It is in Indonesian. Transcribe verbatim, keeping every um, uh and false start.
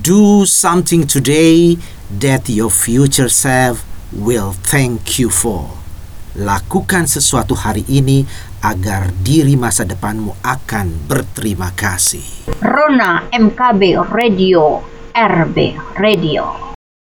Do something today that your future self will thank you for. Lakukan sesuatu hari ini agar diri masa depanmu akan berterima kasih. Rona M K B Radio, R B Radio.